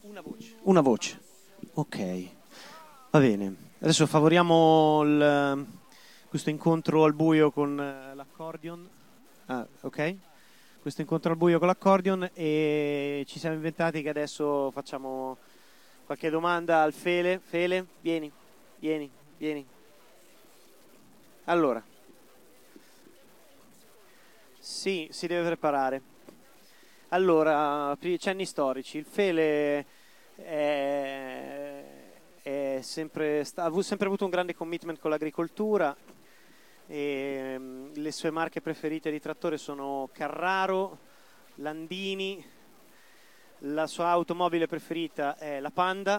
Una voce. Ok, va bene. Adesso favoriamo questo incontro al buio con l'accordion. Ah, ok. Questo incontro al buio con l'accordion e ci siamo inventati che adesso facciamo qualche domanda al Fele. Fele, vieni. Allora, sì, si deve preparare. Allora, cenni storici. Il Fele è sempre, ha sempre avuto un grande commitment con l'agricoltura e le sue marche preferite di trattore sono Carraro, Landini, la sua automobile preferita è la Panda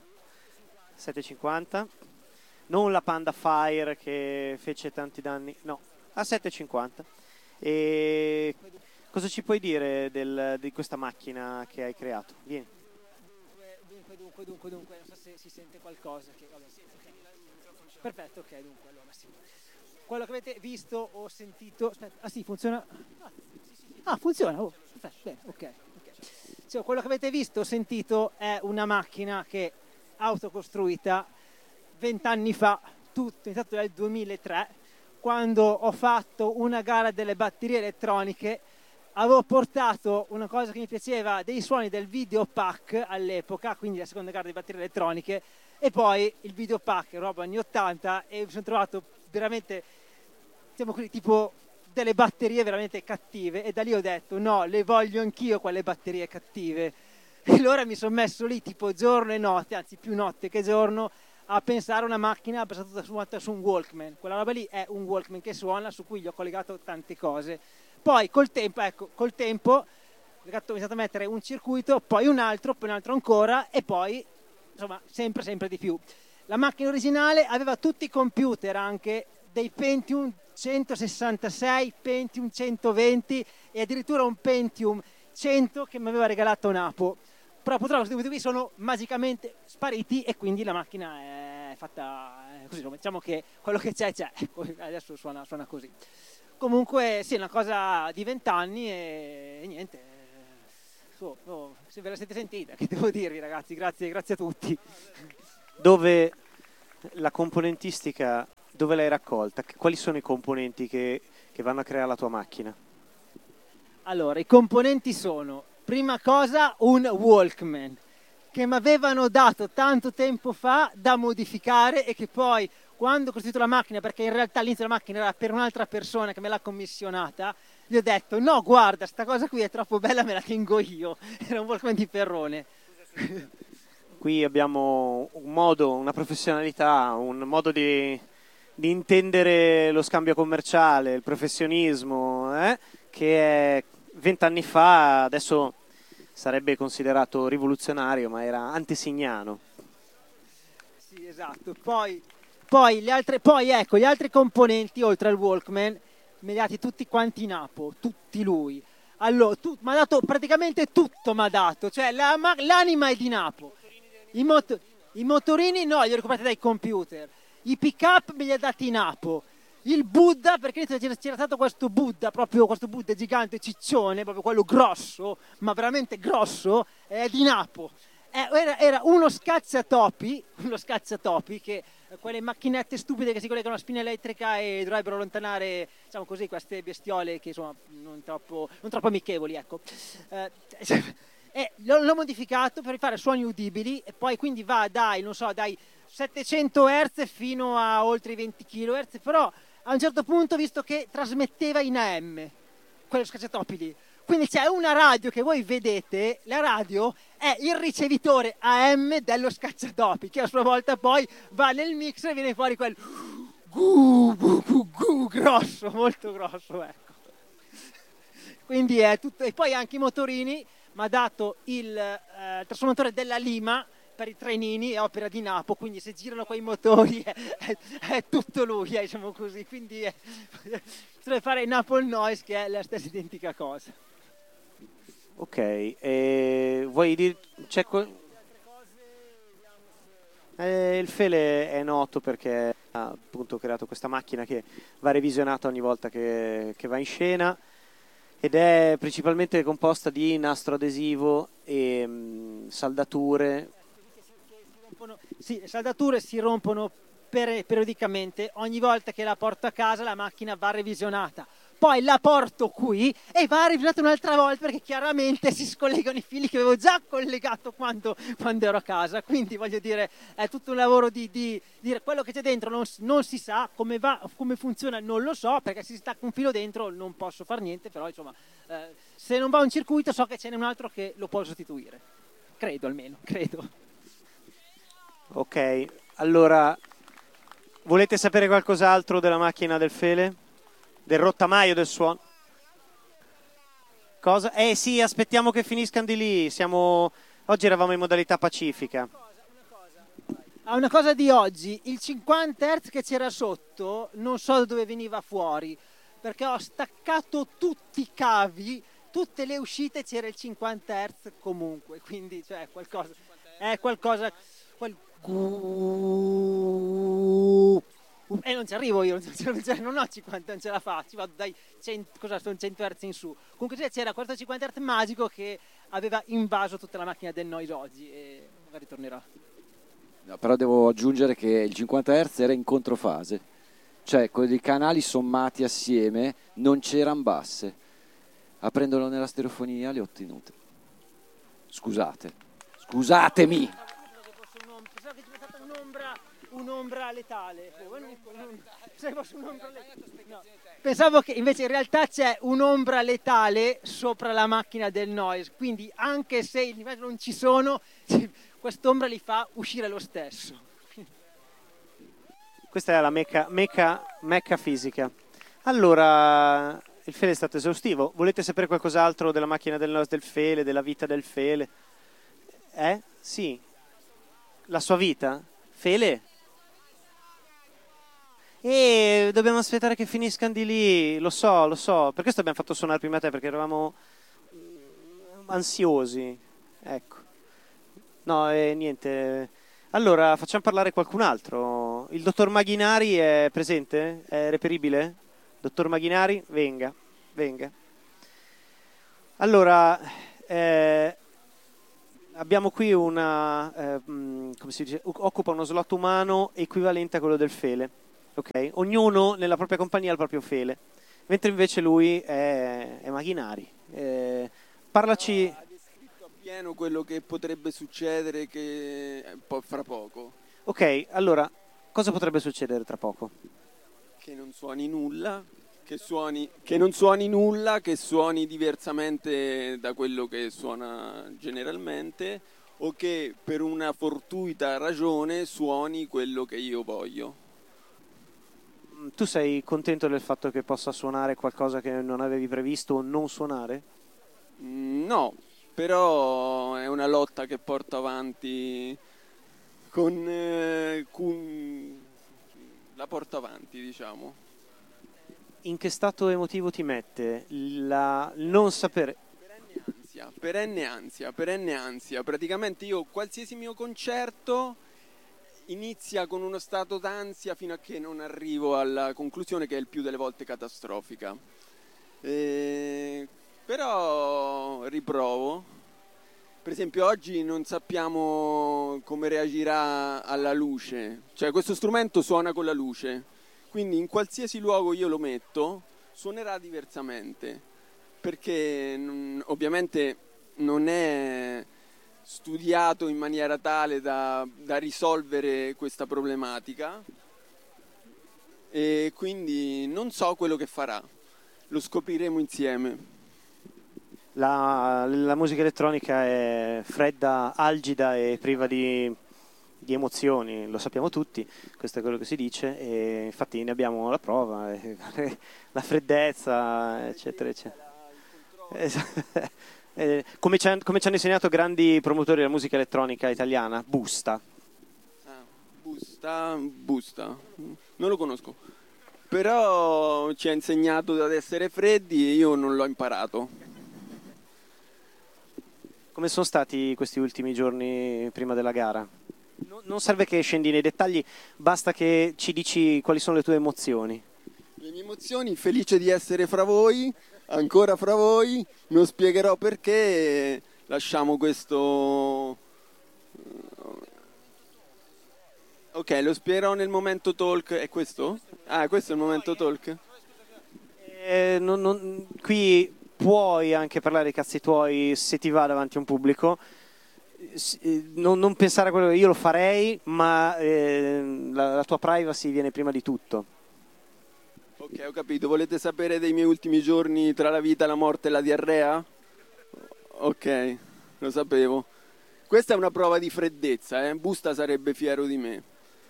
750, non la Panda Fire che fece tanti danni, no, a 750. E cosa ci puoi dire di questa macchina che hai creato? Vieni. Dunque, non so se si sente qualcosa. Vabbè, sì, okay. Perfetto, ok, dunque, allora sì. Quello che avete visto o sentito... Aspetta, sì, funziona? Funziona, oh, perfetto, bene, ok. Cioè, quello che avete visto o sentito è una macchina che autocostruita 20 anni fa, tutto iniziato nel 2003, quando ho fatto una gara delle batterie elettroniche. Avevo portato una cosa che mi piaceva, dei suoni del Videopack all'epoca, quindi la seconda gara di batterie elettroniche, e poi il Videopack, roba anni 80, e mi sono trovato veramente, diciamo così, tipo delle batterie veramente cattive, e da lì ho detto no, le voglio anch'io quelle batterie cattive. E allora mi sono messo lì tipo giorno e notte, anzi più notte che giorno, a pensare a una macchina basata tutta su un Walkman. Quella roba lì è un Walkman che suona, su cui gli ho collegato tante cose. Poi col tempo ho iniziato a mettere un circuito, poi un altro ancora, e poi insomma sempre di più. La macchina originale aveva tutti i computer, anche dei Pentium 166, Pentium 120 e addirittura un Pentium 100 che mi aveva regalato Napo. Però purtroppo questi computer sono magicamente spariti e quindi la macchina è fatta così, diciamo che quello che c'è, adesso suona così. Comunque sì, è una cosa di 20 anni e niente, se ve la siete sentita, che devo dirvi ragazzi, grazie a tutti. Dove la componentistica, dove l'hai raccolta? Quali sono i componenti che vanno a creare la tua macchina? Allora, i componenti sono, prima cosa, un Walkman, che mi avevano dato tanto tempo fa da modificare e che poi, quando ho costruito la macchina, perché in realtà l'inizio della macchina era per un'altra persona che me l'ha commissionata, gli ho detto, no, guarda, sta cosa qui è troppo bella, me la tengo io. Era un Walkman di Perrone. Qui abbiamo un modo, una professionalità, un modo di intendere lo scambio commerciale, il professionismo, che è 20 anni fa, adesso sarebbe considerato rivoluzionario, ma era antesignano. Sì, esatto. Poi gli altri componenti, oltre al Walkman, me li ha dati tutti quanti Napo, tutti lui. Allora, mi ha dato praticamente tutto, cioè l'anima è di Napo. I motorini no, li ho recuperati dai computer. I pick-up me li ha dati Napo. Il Buddha, perché c'era stato questo Buddha gigante, ciccione, proprio quello grosso, ma veramente grosso, è di Napo. Era uno scacciatopi, che quelle macchinette stupide che si collegano a spina elettrica e dovrebbero allontanare, diciamo così, queste bestiole che insomma non troppo amichevoli, ecco. L'ho modificato per fare suoni udibili e poi quindi va dai 700 Hz fino a oltre i 20 kHz, però a un certo punto ho visto che trasmetteva in AM, quello scacciatopi lì. Quindi c'è una radio che voi vedete, la radio è il ricevitore AM dello scacciatopi, che a sua volta poi va nel mixer e viene fuori quel grosso, molto grosso, ecco. Quindi è tutto, e poi anche i motorini, mi ha dato il trasformatore della Lima per i trenini, è opera di Napo, quindi se girano quei motori è tutto lui, diciamo così, quindi deve fare Napoli Noise, che è la stessa identica cosa. Ok, vuoi dire... il Fele è noto perché ha appunto creato questa macchina che va revisionata ogni volta che va in scena ed è principalmente composta di nastro adesivo e saldature. Sì, le saldature si rompono periodicamente, ogni volta che la porto a casa la macchina va revisionata. Poi la porto qui e va revisionata un'altra volta perché chiaramente si scollegano i fili che avevo già collegato quando ero a casa. Quindi voglio dire, è tutto un lavoro di dire quello che c'è dentro non si sa, come funziona non lo so, perché se si stacca un filo dentro non posso fare niente, però insomma se non va un circuito so che ce n'è un altro che lo può sostituire. Credo almeno, credo. Ok, allora volete sapere qualcos'altro della macchina del Fele? Del rottamaio del suono? Cosa? Sì, aspettiamo che finiscano di lì. Oggi eravamo in modalità pacifica. Una cosa di oggi, il 50 Hz che c'era sotto, non so da dove veniva fuori, perché ho staccato tutti i cavi, tutte le uscite c'era il 50 Hz comunque, quindi cioè qualcosa, è qualcosa... E non ci arrivo io, non ho 50, non ce la faccio, vado dai 100, sono 100 Hz in su. Comunque c'era questo 50 Hz magico che aveva invaso tutta la macchina del noise oggi e magari tornerà. No, però devo aggiungere che il 50 Hz era in controfase, cioè con i canali sommati assieme non c'erano basse. Aprendolo nella stereofonia le ho ottenute. Scusatemi. Pensavo che ci fosse stata un'ombra letale. No. Pensavo che invece in realtà c'è un'ombra letale sopra la macchina del noise, quindi anche se i livelli non ci sono, quest'ombra li fa uscire lo stesso. Questa è la mecca fisica. Allora, il Fele è stato esaustivo. Volete sapere qualcos'altro della macchina del Fele, della vita del Fele? Sì. La sua vita? Fele? Dobbiamo aspettare che finiscano di lì. Lo so. Per questo abbiamo fatto suonare prima te, perché eravamo ansiosi. Ecco. No, niente. Allora, facciamo parlare qualcun altro. Il dottor Maghinari è presente? È reperibile? Dottor Maghinari, venga. Allora, abbiamo qui come si dice, occupa uno slot umano equivalente a quello del Fele. Ok? Ognuno nella propria compagnia ha il proprio Fele, mentre invece lui è Maghinari. Parlaci. Ha descritto appieno quello che potrebbe succedere fra poco. Ok, allora, cosa potrebbe succedere tra poco? Che non suoni nulla, che suoni diversamente da quello che suona generalmente, o che per una fortuita ragione suoni quello che io voglio. Tu sei contento del fatto che possa suonare qualcosa che non avevi previsto o non suonare? No, però è una lotta che porto avanti la porto avanti, diciamo. In che stato emotivo ti mette il non sapere? Perenne ansia. Praticamente io, qualsiasi mio concerto inizia con uno stato d'ansia fino a che non arrivo alla conclusione, che è il più delle volte catastrofica. Però riprovo. Per esempio oggi non sappiamo come reagirà alla luce, cioè questo strumento suona con la luce, quindi in qualsiasi luogo io lo metto suonerà diversamente, perché ovviamente non è studiato in maniera tale da risolvere questa problematica, e quindi non so quello che farà, lo scopriremo insieme. La musica elettronica è fredda, algida e priva di emozioni, lo sappiamo tutti, questo è quello che si dice, e infatti ne abbiamo la prova, la freddezza, eccetera, eccetera. Come ci hanno insegnato grandi promotori della musica elettronica italiana, Busta. Busta, non lo conosco, però ci ha insegnato ad essere freddi e io non l'ho imparato. Come sono stati questi ultimi giorni prima della gara? Non serve che scendi nei dettagli, basta che ci dici quali sono le tue emozioni. Le mie emozioni, felice di essere fra voi, ancora fra voi, non spiegherò perché, lasciamo questo Ok, lo spiegherò nel momento talk. È questo? Ah, questo è il momento talk? Qui puoi anche parlare dei cazzi tuoi se ti va davanti a un pubblico. Non pensare a quello che io lo farei, ma la tua privacy viene prima di tutto. Ok, ho capito. Volete sapere dei miei ultimi giorni tra la vita, la morte e la diarrea? Ok, lo sapevo. Questa è una prova di freddezza, eh? Busta sarebbe fiero di me.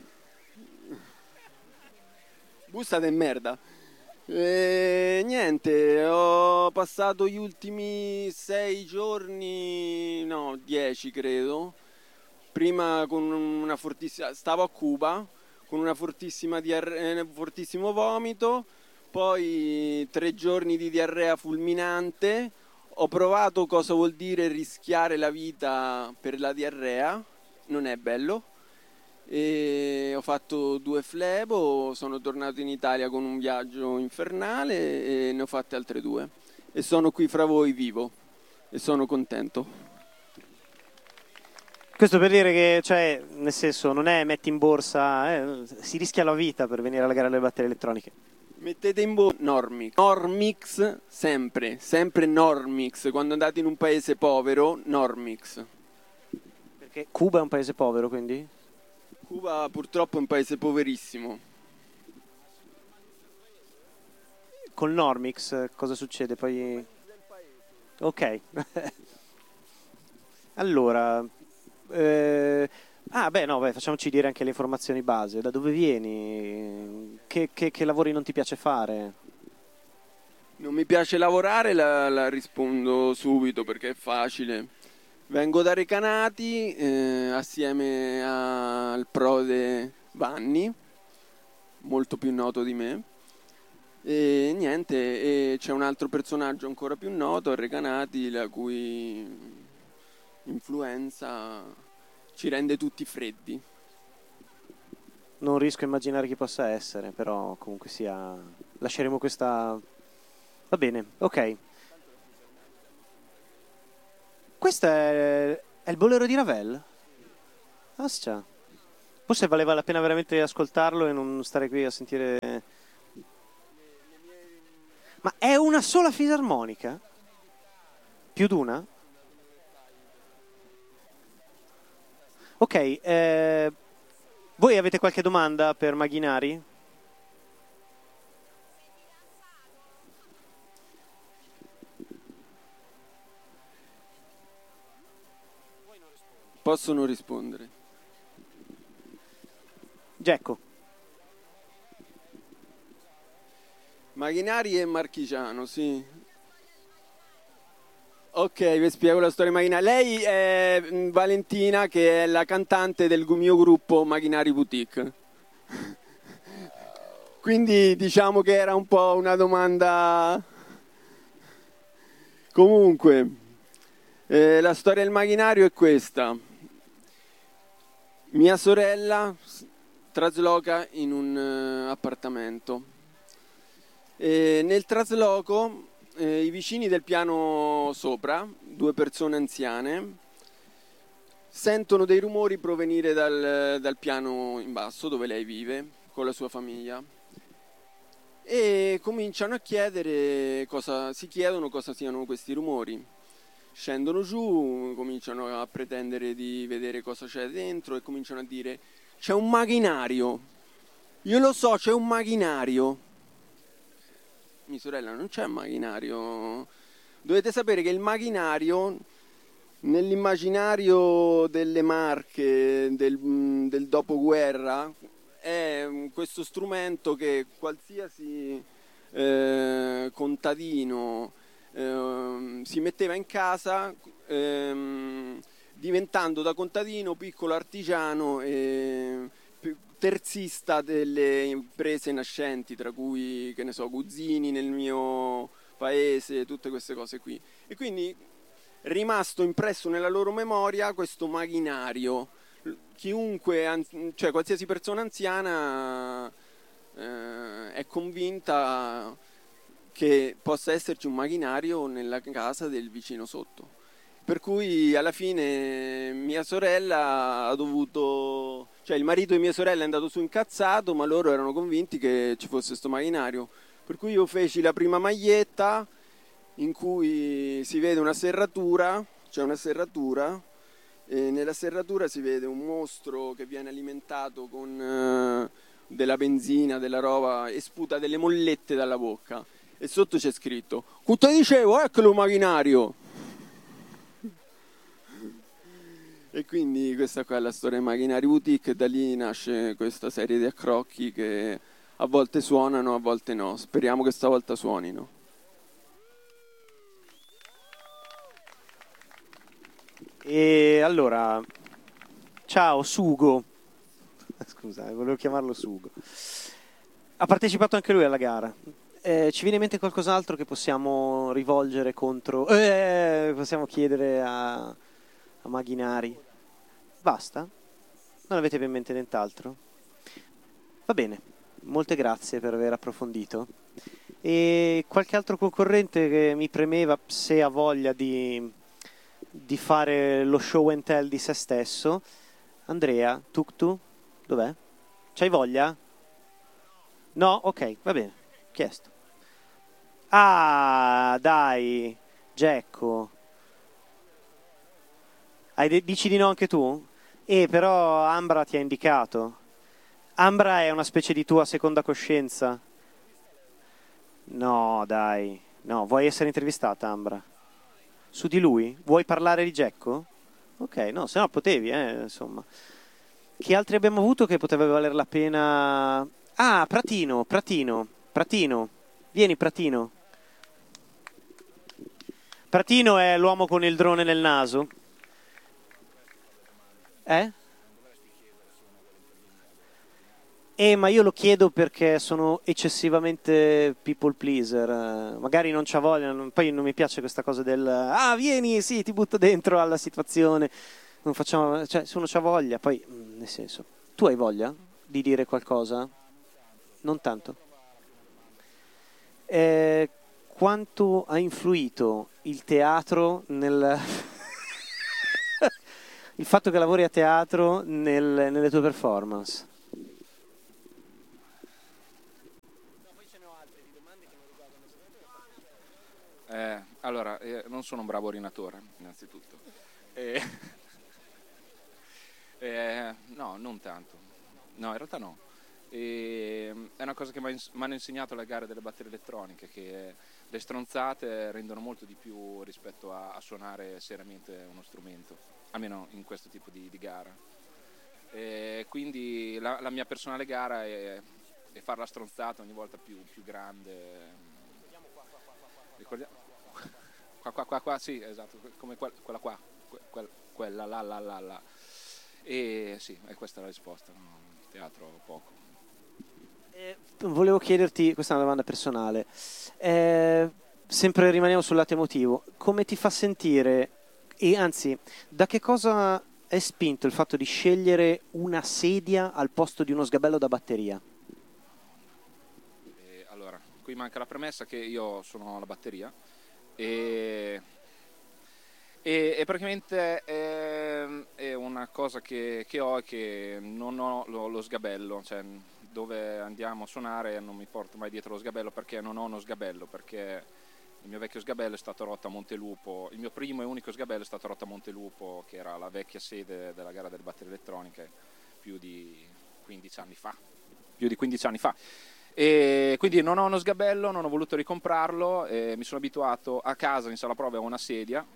Busta de merda. Niente, ho passato gli ultimi 6 giorni, no, 10 credo. Prima con una fortissima, stavo a Cuba con una fortissimo vomito, poi 3 giorni di diarrea fulminante. Ho provato cosa vuol dire rischiare la vita per la diarrea, non è bello. E ho fatto 2 flebo, sono tornato in Italia con un viaggio infernale e ne ho fatte altre 2 e sono qui fra voi vivo e sono contento. Questo per dire che, cioè, nel senso, non è metti in borsa, si rischia la vita per venire alla gara delle batterie elettroniche. Mettete in borsa Normix sempre Normix, quando andate in un paese povero, Normix. Perché Cuba è un paese povero, quindi? Cuba purtroppo è un paese poverissimo. Col Normix cosa succede? Poi... Ok. Allora... facciamoci dire anche le informazioni base. Da dove vieni? Che lavori non ti piace fare? Non mi piace lavorare, la rispondo subito perché è facile. Vengo da Recanati assieme al prode Vanni, molto più noto di me. E niente, e c'è un altro personaggio ancora più noto a Recanati, la cui influenza ci rende tutti freddi. Non riesco a immaginare chi possa essere, però comunque sia... Lasceremo questa... Va bene, ok. Questo è il bolero di Ravel? Ascia. Forse valeva la pena veramente ascoltarlo e non stare qui a sentire... Ma è una sola fisarmonica? Più d'una? Ok, voi avete qualche domanda per Maghinari? Possono rispondere. Gecko. Maghinari e Marchigiano, sì. Ok, vi spiego la storia di Maghinari. Lei è Valentina, che è la cantante del mio gruppo Maghinari Boutique. Quindi diciamo che era un po' una domanda... Comunque, la storia del macchinario è questa. Mia sorella trasloca in un appartamento. Nel trasloco i vicini del piano sopra, 2 persone anziane, sentono dei rumori provenire dal piano in basso dove lei vive con la sua famiglia e cominciano a chiedere si chiedono cosa siano questi rumori. Scendono giù, cominciano a pretendere di vedere cosa c'è dentro e cominciano a dire: c'è un macchinario, io lo so, c'è un macchinario. Mia sorella: non c'è un macchinario. Dovete sapere che il macchinario nell'immaginario delle Marche del dopoguerra è questo strumento che qualsiasi contadino si metteva in casa, diventando da contadino piccolo artigiano e terzista delle imprese nascenti, tra cui, che ne so, Guzzini nel mio paese, tutte queste cose qui. E quindi è rimasto impresso nella loro memoria questo macchinario. Chiunque, cioè qualsiasi persona anziana è convinta che possa esserci un macchinario nella casa del vicino sotto. Per cui alla fine mia sorella ha dovuto Cioè il marito di mia sorella è andato su incazzato, ma loro erano convinti che ci fosse sto macchinario. Per cui io feci la prima maglietta in cui si vede una serratura, c'è una serratura, e nella serratura si vede un mostro che viene alimentato con della benzina, della roba, e sputa delle mollette dalla bocca. E sotto c'è scritto: "Che te dicevo, eccolo macchinario!" E quindi questa qua è la storia dei macchinari boutique, e da lì nasce questa serie di accrocchi che a volte suonano, a volte no. Speriamo che stavolta suonino. E allora, ciao Sugo. Scusa, volevo chiamarlo Sugo. Ha partecipato anche lui alla gara. Ci viene in mente qualcos'altro che possiamo rivolgere contro... possiamo chiedere a Maghinari? Basta? Non avete in mente nient'altro? Va bene, molte grazie per aver approfondito. E qualche altro concorrente che mi premeva, se ha voglia di fare lo show and tell di se stesso. Andrea, Tuktu, dov'è? C'hai voglia? No? Ok, va bene, chiesto. Ah, dai, Gecko. Dici di no anche tu? Però Ambra ti ha indicato. Ambra è una specie di tua seconda coscienza. No, dai. No, vuoi essere intervistata, Ambra? Su di lui? Vuoi parlare di Gecko? Ok, no, se no potevi, insomma. Che altri abbiamo avuto che poteva valer la pena? Ah, Pratino. Vieni, Pratino. Pratino è l'uomo con il drone nel naso. Ma io lo chiedo perché sono eccessivamente people pleaser. Magari non c'ha voglia, poi non mi piace questa cosa del vieni, sì, ti butto dentro alla situazione. Non facciamo, cioè, se uno c'ha voglia, poi nel senso, tu hai voglia di dire qualcosa? Non tanto. Quanto ha influito il teatro nel il fatto che lavori a teatro nelle tue performance? Allora, non sono un bravo orinatore, innanzitutto. No, non tanto. No, in realtà no. È una cosa che mi hanno insegnato le gare delle batterie elettroniche, che le stronzate rendono molto di più rispetto a suonare seriamente uno strumento, almeno in questo tipo di gara. Quindi la mia personale gara è fare la stronzata ogni volta più grande. Ricordiamo qua, sì, esatto, come quella qua, quella là. E sì, questa è la risposta, no? Teatro poco. Volevo chiederti, questa è una domanda personale, sempre rimaniamo sul lato emotivo, come ti fa sentire, e anzi, da che cosa è spinto il fatto di scegliere una sedia al posto di uno sgabello da batteria? Allora, qui manca la premessa che io sono alla batteria e praticamente è una cosa che ho, che non ho lo sgabello, cioè dove andiamo a suonare non mi porto mai dietro lo sgabello perché non ho uno sgabello, perché il mio vecchio sgabello è stato rotto a Montelupo, il mio primo e unico sgabello è stato rotto a Montelupo, che era la vecchia sede della gara delle batterie elettroniche più di 15 anni fa. E quindi non ho uno sgabello, non ho voluto ricomprarlo, mi sono abituato a casa in sala prove a una sedia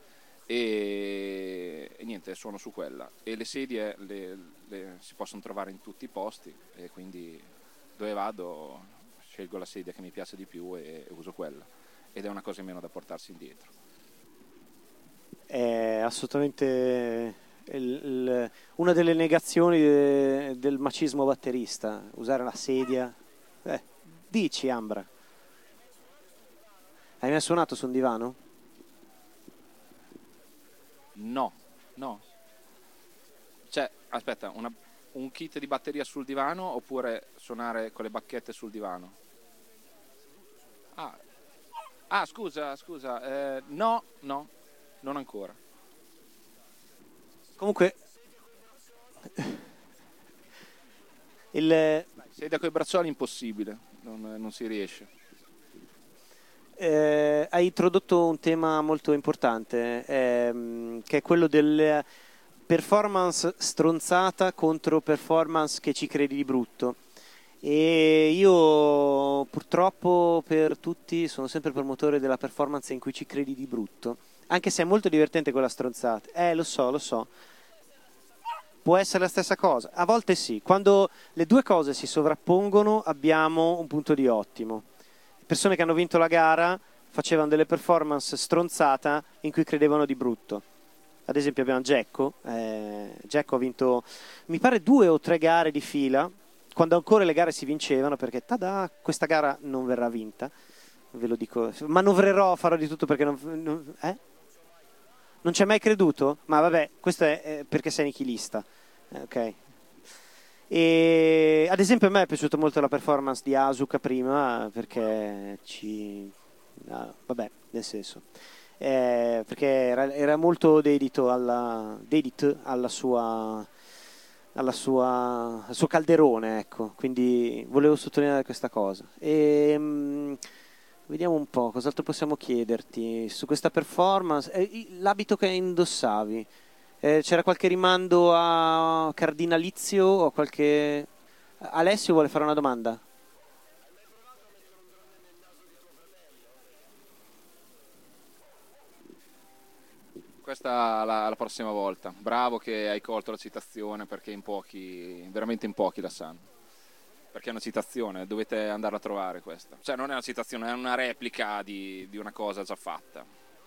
e niente, suono su quella, e le sedie si possono trovare in tutti i posti, e quindi dove vado scelgo la sedia che mi piace di più e uso quella, ed è una cosa in meno da portarsi indietro. È assolutamente una delle negazioni del macismo batterista, usare la sedia. Dici, Ambra, hai mai suonato su un divano? No. Cioè, aspetta, un kit di batteria sul divano oppure suonare con le bacchette sul divano? Scusa, no, non ancora. Comunque, Sei da quei braccioli impossibile, non si riesce. Hai introdotto un tema molto importante, che è quello del performance stronzata contro performance che ci credi di brutto. E io purtroppo per tutti sono sempre promotore della performance in cui ci credi di brutto, anche se è molto divertente quella stronzata. Lo so. Può essere la stessa cosa, a volte sì. Quando le due cose si sovrappongono abbiamo un punto di ottimo. Persone che hanno vinto la gara facevano delle performance stronzata in cui credevano di brutto. Ad esempio abbiamo Gecko. Gecko ha vinto, mi pare, 2 o 3 gare di fila, quando ancora le gare si vincevano, perché tada, questa gara non verrà vinta, ve lo dico, manovrerò, farò di tutto perché non ci hai mai creduto? Ma vabbè, questo è perché sei nichilista, ok? E ad esempio a me è piaciuta molto la performance di Asuka prima, perché vabbè, nel senso, perché era molto dedito al suo calderone, ecco, quindi volevo sottolineare questa cosa. Vediamo un po', cos'altro possiamo chiederti su questa performance. L'abito che indossavi, c'era qualche rimando a cardinalizio o qualche... Alessio vuole fare una domanda? Questa la prossima volta. Bravo che hai colto la citazione, perché veramente in pochi la sanno. Perché è una citazione, dovete andarla a trovare questa. Cioè non è una citazione, è una replica di una cosa già fatta.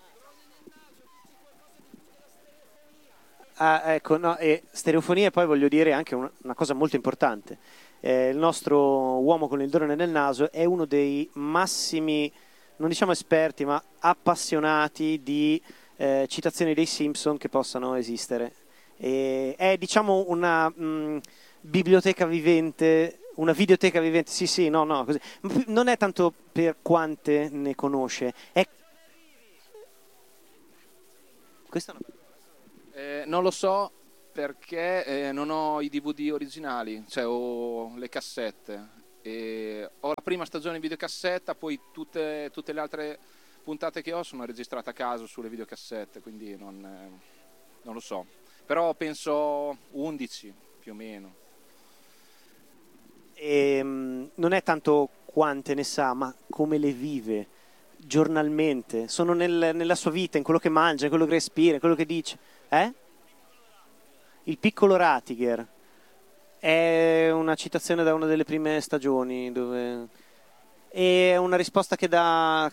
Ecco, no, e stereofonia, poi voglio dire anche una cosa molto importante. Il nostro uomo con il drone nel naso è uno dei massimi, non diciamo esperti, ma appassionati di citazioni dei Simpson che possano esistere. È, diciamo, una biblioteca vivente, una videoteca vivente, sì, no, così. Non è tanto per quante ne conosce, è... Questa è una... Non lo so perché non ho i DVD originali, cioè ho le cassette. Ho la prima stagione in videocassetta, poi tutte le altre puntate che ho sono registrate a caso sulle videocassette, quindi non lo so. Però penso 11 più o meno. Non è tanto quante ne sa, ma come le vive giornalmente. Sono nella sua vita, in quello che mangia, in quello che respira, in quello che dice. Il piccolo Ratiger è una citazione da una delle prime stagioni, dove è una risposta che dà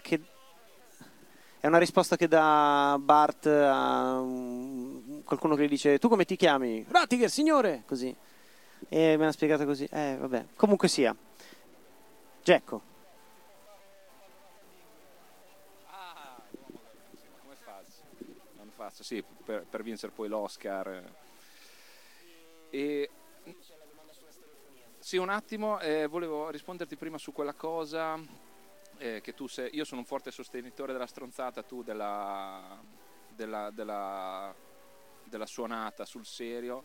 Bart a qualcuno che gli dice: tu come ti chiami? Ratiger, signore! Così. E me l'ha spiegato così. Vabbè. Comunque sia. Gecko. Come faccio? Non faccio, sì, per vincere poi l'Oscar. Sì, un attimo, volevo risponderti prima su quella cosa che tu sei. Io sono un forte sostenitore della stronzata, tu della suonata sul serio.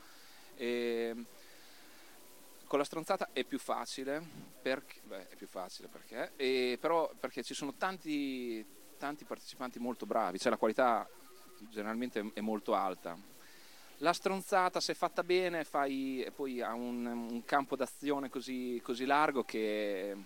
Con la stronzata è più facile perché però perché ci sono tanti partecipanti molto bravi, cioè la qualità generalmente è molto alta. La stronzata, se fatta bene, poi ha un campo d'azione così largo che,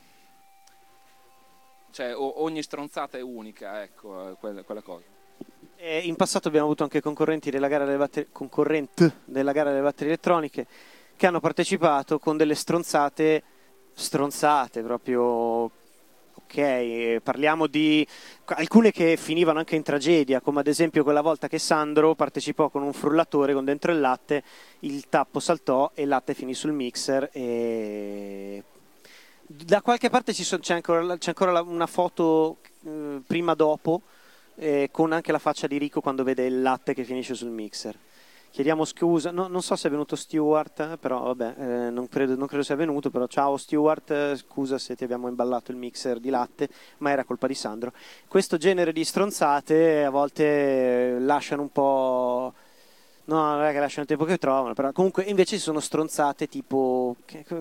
cioè, ogni stronzata è unica, ecco, quella cosa. In passato abbiamo avuto anche concorrenti della gara delle batterie elettroniche che hanno partecipato con delle stronzate proprio. Ok, parliamo di alcune che finivano anche in tragedia, come ad esempio quella volta che Sandro partecipò con un frullatore con dentro il latte, il tappo saltò e il latte finì sul mixer. E da qualche parte c'è ancora una foto prima dopo, con anche la faccia di Rico quando vede il latte che finisce sul mixer. Chiediamo scusa, non so se è venuto Stewart, però vabbè, non credo sia venuto, però ciao Stewart, scusa se ti abbiamo imballato il mixer di latte, ma era colpa di Sandro. Questo genere di stronzate a volte lasciano un po', No, non è che lasciano il tempo che trovano, però comunque invece ci sono stronzate tipo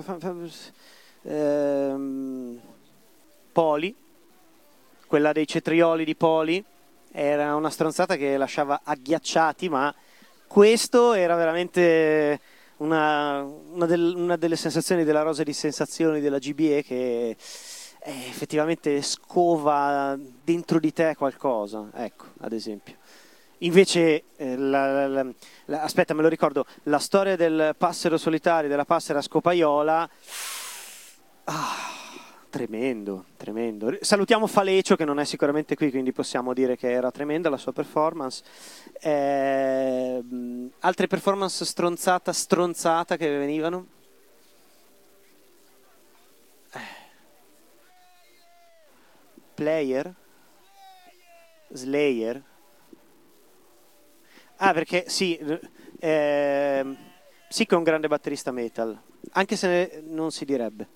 Poli, quella dei cetrioli di Poli, era una stronzata che lasciava agghiacciati, ma questo era veramente una delle sensazioni della rosa di sensazioni della GBE che effettivamente scova dentro di te qualcosa, ecco, ad esempio. Invece, aspetta, me lo ricordo, la storia del passero solitario, della passera scopaiola, tremendo, tremendo. Salutiamo Falecio che non è sicuramente qui, quindi possiamo dire che era tremenda la sua performance. Altre performance stronzata che venivano? Player? Slayer? Ah, perché sì, Psycho è un grande batterista metal, anche se non si direbbe.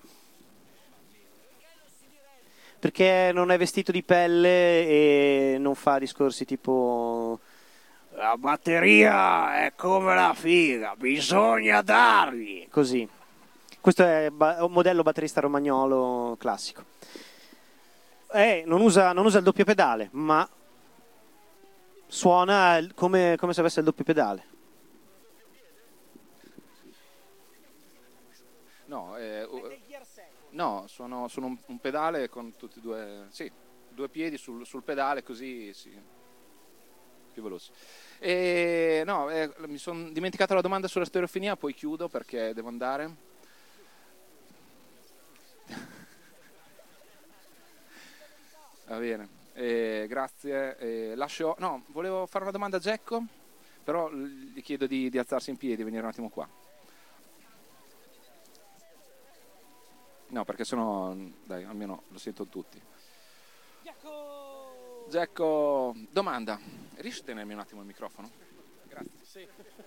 Perché non è vestito di pelle e non fa discorsi tipo la batteria è come la figa, bisogna dargli. Così. Questo è un modello batterista romagnolo classico. Non usa il doppio pedale, ma suona come se avesse il doppio pedale. No, sono un pedale con tutti e due, sì, due piedi sul pedale, così sì, più veloce. Mi sono dimenticato la domanda sulla stereofonia, poi chiudo perché devo andare. Va bene, grazie. Volevo fare una domanda a Gecko, però gli chiedo di alzarsi in piedi e venire un attimo qua. No, perché sennò, dai, almeno lo sentono tutti. Gecko, domanda. Riesci a tenermi un attimo il microfono? Grazie. Sì.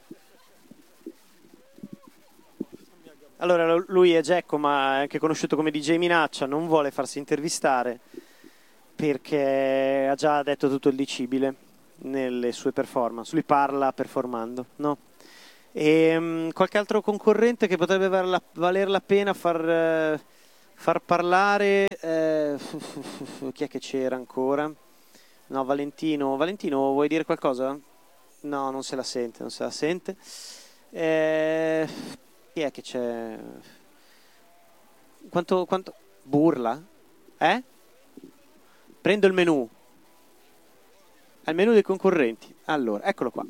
Allora, lui è Gecko, ma è anche conosciuto come DJ Minaccia, non vuole farsi intervistare perché ha già detto tutto il dicibile nelle sue performance. Lui parla performando, no? E qualche altro concorrente che potrebbe valer la pena far parlare? Chi è che c'era ancora? No, Valentino, vuoi dire qualcosa? No, non se la sente. Chi è che c'è? Quanto? Burla? Prendo il menù. Al menù dei concorrenti. Allora, eccolo qua.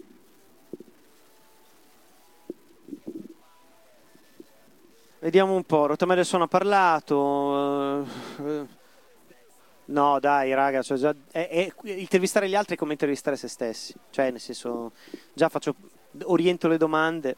Vediamo un po'. Rotamello del Suono ha parlato. No, dai, raga. Cioè intervistare gli altri è come intervistare se stessi. Cioè, nel senso, già oriento le domande.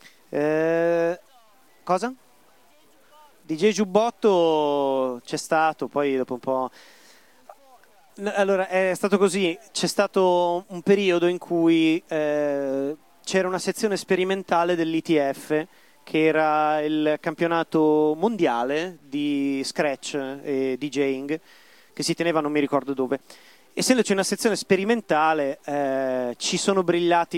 Cosa? DJ Giubbotto c'è stato, poi dopo un po'. Allora, è stato così, c'è stato un periodo in cui c'era una sezione sperimentale dell'ITF, che era il campionato mondiale di scratch e DJing, che si teneva non mi ricordo dove. Essendoci una sezione sperimentale, ci sono brillati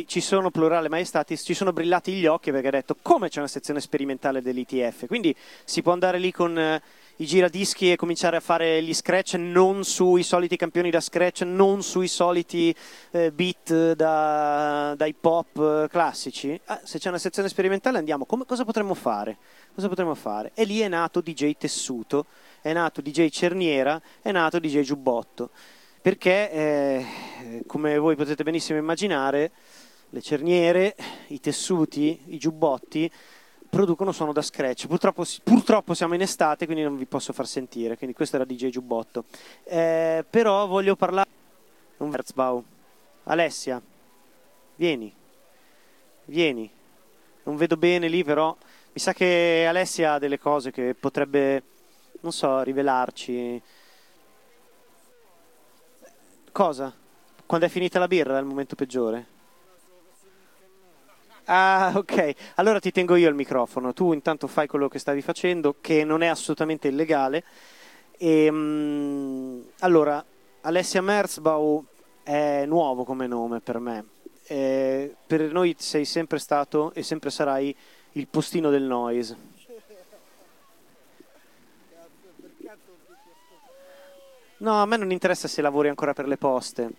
gli occhi perché ha detto come c'è una sezione sperimentale dell'ITF, quindi si può andare lì con i giradischi e cominciare a fare gli scratch non sui soliti campioni da scratch, non sui soliti beat da hip hop classici. Se c'è una sezione sperimentale andiamo, cosa potremmo fare? E lì è nato DJ Tessuto, è nato DJ Cerniera, è nato DJ Giubbotto, perché come voi potete benissimo immaginare le cerniere, i tessuti, i giubbotti producono suono da scratch. Purtroppo siamo in estate, quindi non vi posso far sentire, quindi questo era DJ Giubbotto. Però voglio parlare un Verzbau. Alessia, vieni, non vedo bene lì, però mi sa che Alessia ha delle cose che potrebbe, non so, rivelarci. Cosa? Quando è finita la birra è il momento peggiore? Ah, ok. Allora ti tengo io il microfono. Tu intanto fai quello che stavi facendo, che non è assolutamente illegale. Allora, Alessia Merzbau è nuovo come nome per me. per noi sei sempre stato e sempre sarai il postino del noise. No, a me non interessa se lavori ancora per le poste.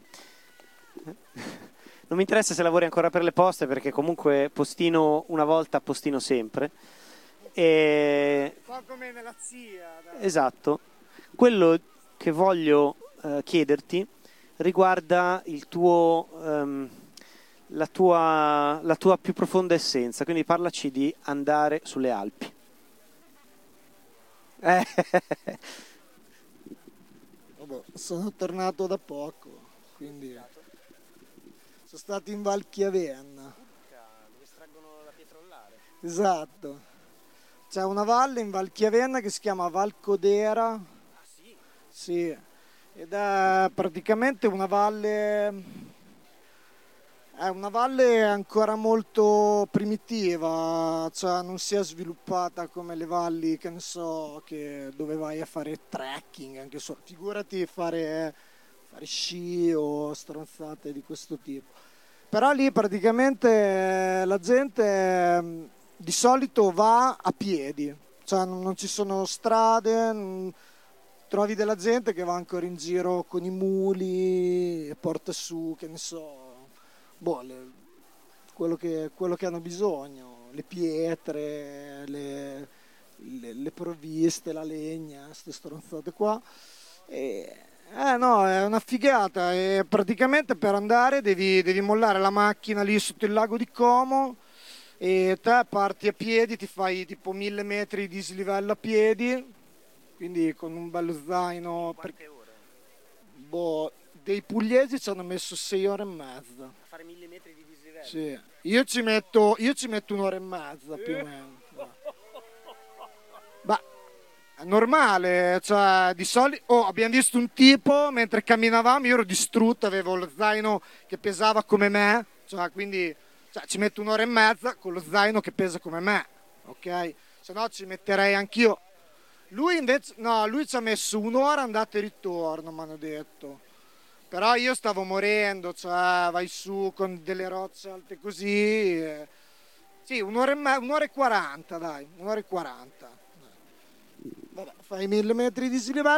Non mi interessa se lavori ancora per le poste, perché comunque postino una volta, postino sempre. Un po' come nella CIA. Dai. Esatto. Quello che voglio chiederti riguarda il tuo, la tua più profonda essenza. Quindi parlaci di andare sulle Alpi. Vabbè, sono tornato da poco, quindi sono stato in Val Chiavenna. Dove estraggono la pietrollare. Esatto. C'è una valle in Val Chiavenna che si chiama Val Codera. Ah sì? Sì, ed è praticamente una valle. È una valle ancora molto primitiva, cioè non si è sviluppata come le valli, che ne so, dove vai a fare trekking, anche so, figurati fare sci o stronzate di questo tipo. Però lì praticamente la gente di solito va a piedi, cioè non ci sono strade, trovi della gente che va ancora in giro con i muli e porta su, che ne so, quello che hanno bisogno, le pietre, le provviste, la legna, queste stronzate qua. No, è una figata, e praticamente per andare devi mollare la macchina lì sotto il lago di Como e te parti a piedi, ti fai tipo 1000 metri di dislivello a piedi, quindi con un bello zaino. Quante ore? Dei pugliesi ci hanno messo 6 ore e mezza. A fare 1000 metri di dislivello? Sì, io ci metto un'ora e mezza più o meno. Ma è normale, cioè di solito abbiamo visto un tipo mentre camminavamo, io ero distrutto, avevo lo zaino che pesava come me, cioè quindi ci metto un'ora e mezza con lo zaino che pesa come me, ok? Se no ci metterei anch'io. Lui invece, no, lui ci ha messo un'ora andata e ritorno, mi hanno detto. Però io stavo morendo, cioè vai su con delle rocce alte così. Sì, un'ora e 40, dai, un'ora e 40. Vabbè, fai 1000 metri di dislivello.